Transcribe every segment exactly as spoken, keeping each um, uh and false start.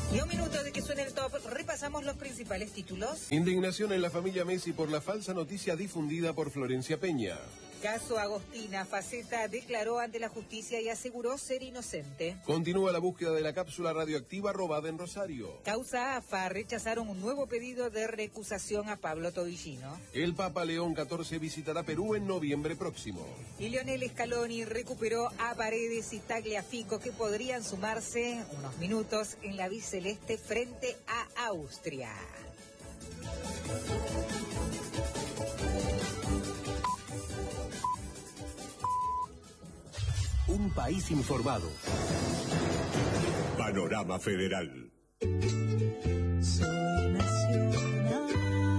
Y a un minuto de que suene el top, repasamos los principales títulos. Indignación en la familia Messi por la falsa noticia difundida por Florencia Peña. Caso Agostina, Faceta declaró ante la justicia y aseguró ser inocente. Continúa la búsqueda de la cápsula radioactiva robada en Rosario. Causa A F A, rechazaron un nuevo pedido de recusación a Pablo Tobillino. El Papa León catorce visitará Perú en noviembre próximo. Y Lionel Scaloni recuperó a Paredes y Tagliafico, que podrían sumarse unos minutos en la albiceleste frente a Austria. Un país informado. Panorama Federal. Soy nacional.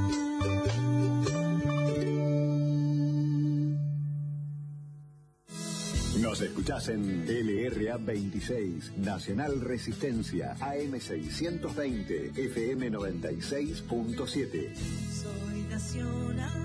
Nos escuchás en L R A veintiséis, Nacional Resistencia, A M seiscientos veinte, F M noventa y seis punto siete. Soy nacional.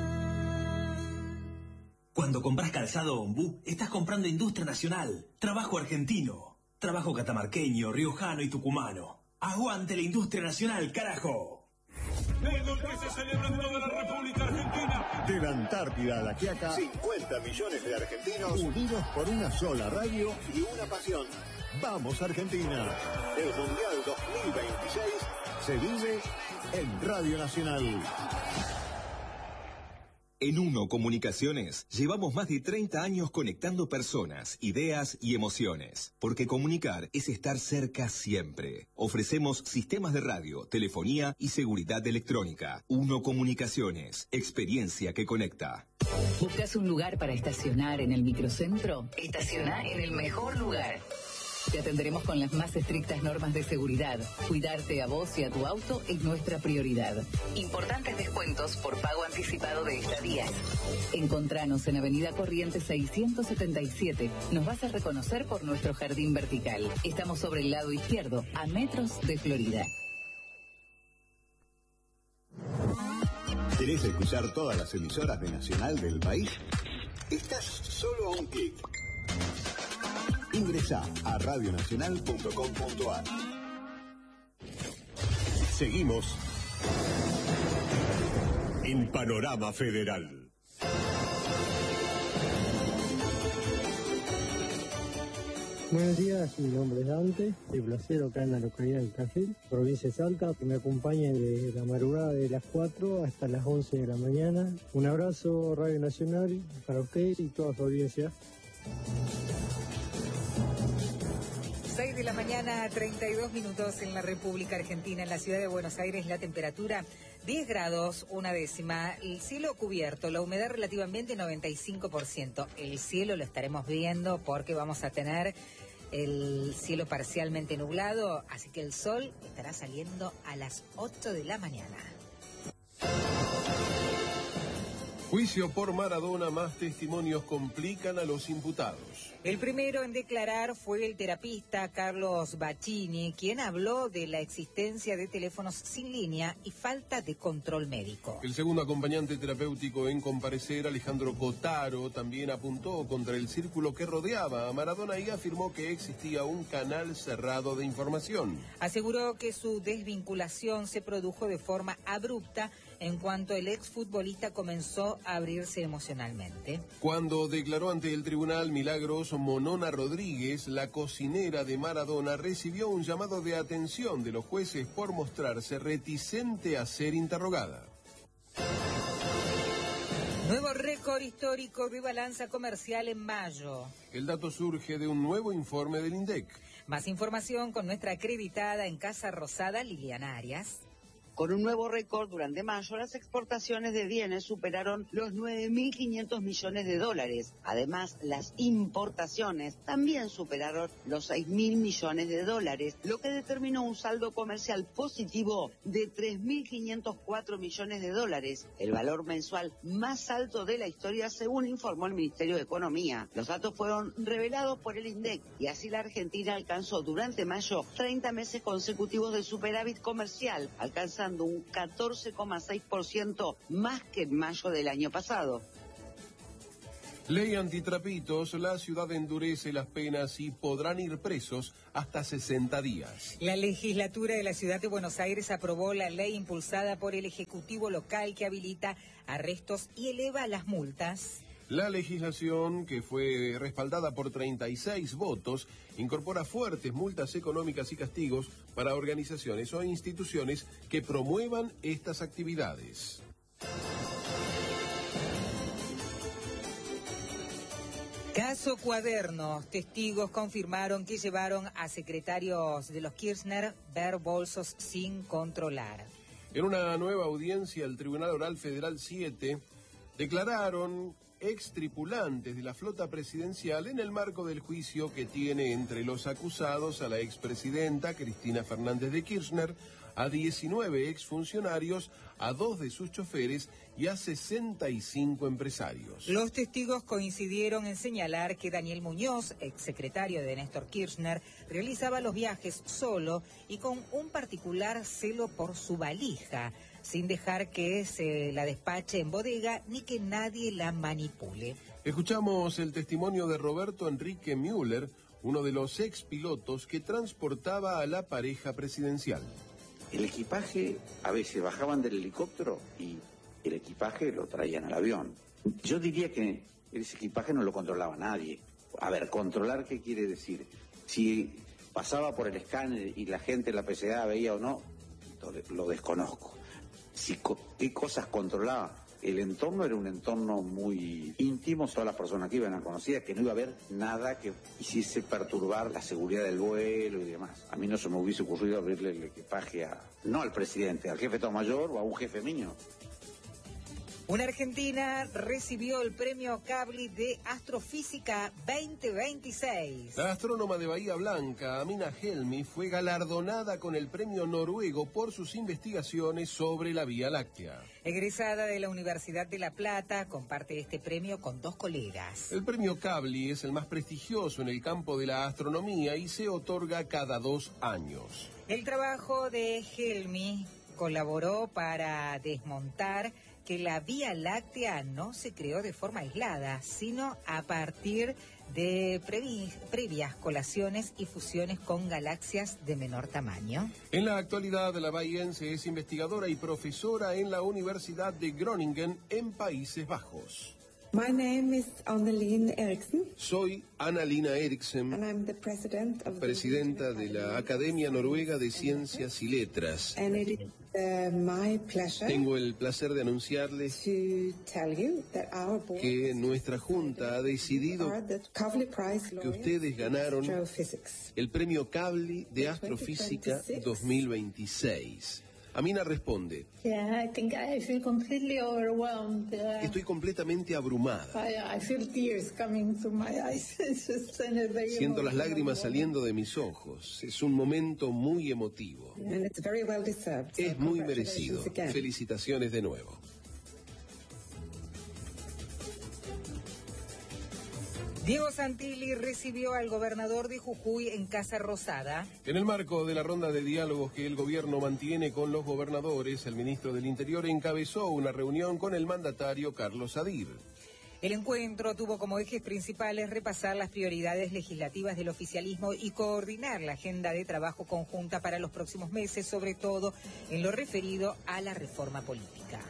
Cuando compras calzado Ombú, estás comprando industria nacional, trabajo argentino, trabajo catamarqueño, riojano y tucumano. ¡Aguante la industria nacional, carajo! El que se celebra en toda la República Argentina. De la Antártida a la Quiaca, cincuenta millones de argentinos unidos por una sola radio y una pasión. ¡Vamos, Argentina! El Mundial dos mil veintiséis se vive en Radio Nacional. En Uno Comunicaciones llevamos más de treinta años conectando personas, ideas y emociones, porque comunicar es estar cerca siempre. Ofrecemos sistemas de radio, telefonía y seguridad electrónica. Uno Comunicaciones, experiencia que conecta. ¿Buscas un lugar para estacionar en el microcentro? Estaciona en el mejor lugar. Te atenderemos con las más estrictas normas de seguridad. Cuidarte a vos y a tu auto es nuestra prioridad. Importantes descuentos por pago anticipado de estadías. Encontranos en Avenida Corrientes seiscientos setenta y siete. Nos vas a reconocer por nuestro jardín vertical. Estamos sobre el lado izquierdo, a metros de Florida. ¿Querés escuchar todas las emisoras de Nacional del país? Estás solo a un clic. Ingresá a radionacional punto com punto a r. Seguimos en Panorama Federal. Buenos días, mi nombre es Dante, de Placero, acá en la localidad de Tafil, provincia de Salta, que me acompañen de la madrugada de las cuatro hasta las once de la mañana. Un abrazo, Radio Nacional, para usted y toda su audiencia. seis de la mañana, treinta y dos minutos en la República Argentina. En la ciudad de Buenos Aires la temperatura diez grados, una décima. El cielo cubierto, la humedad relativa ambiente noventa y cinco por ciento. El cielo lo estaremos viendo porque vamos a tener el cielo parcialmente nublado, así que el sol estará saliendo a las ocho de la mañana. Juicio por Maradona, más testimonios complican a los imputados. El primero en declarar fue el terapista Carlos Bacchini, quien habló de la existencia de teléfonos sin línea y falta de control médico. El segundo acompañante terapéutico en comparecer, Alejandro Cotaro, también apuntó contra el círculo que rodeaba a Maradona y afirmó que existía un canal cerrado de información. Aseguró que su desvinculación se produjo de forma abrupta en cuanto el exfutbolista comenzó a abrirse emocionalmente. Cuando declaró ante el tribunal, Milagros Monona Rodríguez, la cocinera de Maradona, recibió un llamado de atención de los jueces por mostrarse reticente a ser interrogada. Nuevo récord histórico de balanza comercial en mayo. El dato surge de un nuevo informe del INDEC. Más información con nuestra acreditada en Casa Rosada, Liliana Arias. Con un nuevo récord durante mayo, las exportaciones de bienes superaron los nueve mil quinientos millones de dólares. Además, las importaciones también superaron los seis mil millones de dólares, lo que determinó un saldo comercial positivo de tres mil quinientos cuatro millones de dólares, el valor mensual más alto de la historia, según informó el Ministerio de Economía. Los datos fueron revelados por el INDEC y así la Argentina alcanzó durante mayo treinta meses consecutivos de superávit comercial, alcanzando un catorce coma seis por ciento más que en mayo del año pasado. Ley antitrapitos, la ciudad endurece las penas y podrán ir presos hasta sesenta días. La legislatura de la ciudad de Buenos Aires aprobó la ley impulsada por el Ejecutivo local que habilita arrestos y eleva las multas. La legislación, que fue respaldada por treinta y seis votos, incorpora fuertes multas económicas y castigos para organizaciones o instituciones que promuevan estas actividades. Caso Cuadernos. Testigos confirmaron que llevaron a secretarios de los Kirchner ver bolsos sin controlar. En una nueva audiencia, el Tribunal Oral Federal siete declararon ex tripulantes de la flota presidencial en el marco del juicio que tiene entre los acusados a la expresidenta Cristina Fernández de Kirchner, a diecinueve exfuncionarios, a dos de sus choferes y a sesenta y cinco empresarios. Los testigos coincidieron en señalar que Daniel Muñoz, exsecretario de Néstor Kirchner, realizaba los viajes solo y con un particular celo por su valija, sin dejar que se la despache en bodega ni que nadie la manipule. Escuchamos el testimonio de Roberto Enrique Müller, uno de los expilotos que transportaba a la pareja presidencial. El equipaje, a veces bajaban del helicóptero y el equipaje lo traían al avión. Yo diría que ese equipaje no lo controlaba nadie. A ver, ¿controlar qué quiere decir? Si pasaba por el escáner y la gente en la P C A veía o no, lo desconozco. Si, ¿Qué cosas controlaba? El entorno era un entorno muy íntimo, todas las personas que iban a conocidas, que no iba a haber nada que hiciese perturbar la seguridad del vuelo y demás. A mí no se me hubiese ocurrido abrirle el equipaje a, no al presidente, al jefe de Estado Mayor o a un jefe mío. Una argentina recibió el premio Kavli de Astrofísica veinte veintiséis. La astrónoma de Bahía Blanca, Amina Helmi, fue galardonada con el premio noruego por sus investigaciones sobre la Vía Láctea. Egresada de la Universidad de La Plata, comparte este premio con dos colegas. El premio Kavli es el más prestigioso en el campo de la astronomía y se otorga cada dos años. El trabajo de Helmi colaboró para desmontar que la Vía Láctea no se creó de forma aislada, sino a partir de previ previas colaciones y fusiones con galaxias de menor tamaño. En la actualidad, la bahiense es investigadora y profesora en la Universidad de Groningen, en Países Bajos. My name is Annalena Eriksen. Soy Annalena Eriksen, And I'm the president of presidenta de la Academia Noruega de Ciencias y Letras. And it is uh, my pleasure Tengo el placer de anunciarles to tell you that our board que nuestra junta ha decidido are the Kavli Prize que laureates ustedes ganaron in astrophysics. el premio Kavli de Astrofísica dos mil veintiséis. Amina responde: Yeah, I think I feel completely overwhelmed. Uh, Estoy completamente abrumada. I, I feel tears coming through my eyes. It's just a very Siento las emotional lágrimas moment. saliendo de mis ojos. Es un momento muy emotivo. And it's very well deserved. So Es muy congratulations merecido. again. Felicitaciones de nuevo. Diego Santilli recibió al gobernador de Jujuy en Casa Rosada. En el marco de la ronda de diálogos que el gobierno mantiene con los gobernadores, el ministro del Interior encabezó una reunión con el mandatario Carlos Sadir. El encuentro tuvo como ejes principales repasar las prioridades legislativas del oficialismo y coordinar la agenda de trabajo conjunta para los próximos meses, sobre todo en lo referido a la reforma política.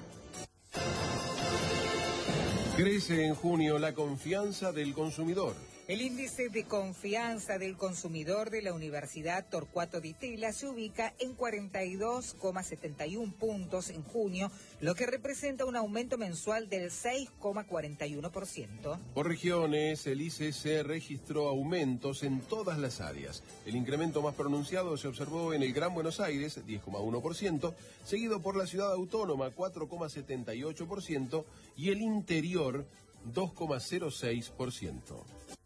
Crece en junio la confianza del consumidor. El índice de confianza del consumidor de la Universidad Torcuato Di Tella se ubica en cuarenta y dos coma setenta y uno puntos en junio, lo que representa un aumento mensual del seis coma cuarenta y uno por ciento. Por regiones, el I C C registró aumentos en todas las áreas. El incremento más pronunciado se observó en el Gran Buenos Aires, diez coma uno por ciento, seguido por la Ciudad Autónoma, cuatro coma setenta y ocho por ciento, y el interior, dos coma cero seis por ciento.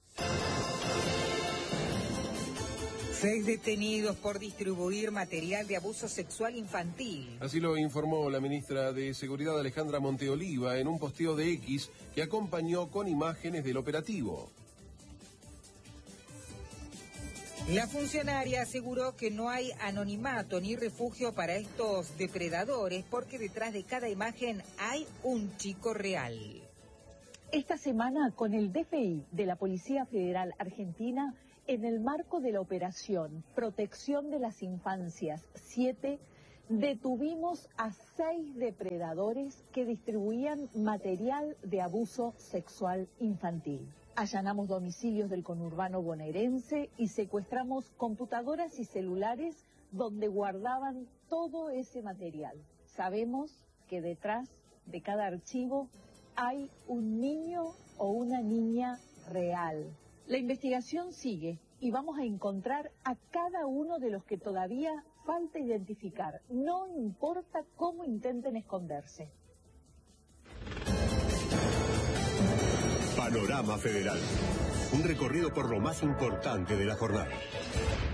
Seis detenidos por distribuir material de abuso sexual infantil. Así lo informó la ministra de Seguridad Alejandra Monteoliva en un posteo de X que acompañó con imágenes del operativo. La funcionaria aseguró que no hay anonimato ni refugio para estos depredadores porque detrás de cada imagen hay un chico real. Esta semana, con el D F I de la Policía Federal Argentina, en el marco de la operación Protección de las Infancias siete, detuvimos a seis depredadores que distribuían material de abuso sexual infantil. Allanamos domicilios del conurbano bonaerense y secuestramos computadoras y celulares donde guardaban todo ese material. Sabemos que detrás de cada archivo hay un niño o una niña real. La investigación sigue y vamos a encontrar a cada uno de los que todavía falta identificar, no importa cómo intenten esconderse. Panorama Federal. Un recorrido por lo más importante de la jornada.